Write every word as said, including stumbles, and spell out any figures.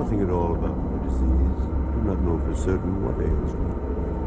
nothing at all about my disease. Do not know for certain what ails me.